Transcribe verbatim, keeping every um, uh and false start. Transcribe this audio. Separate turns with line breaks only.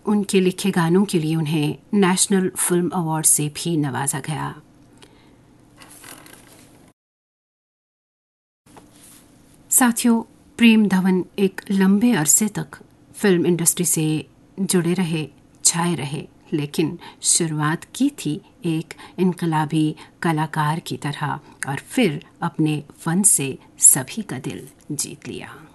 उनके लिखे गानों के लिए उन्हें नेशनल फिल्म अवार्ड से भी नवाजा गया। साथियों, प्रेम धवन एक लंबे अरसे तक फिल्म इंडस्ट्री से जुड़े रहे, छाए रहे, लेकिन शुरुआत की थी एक इनकलाबी कलाकार की तरह और फिर अपने फन से सभी का दिल जीत लिया।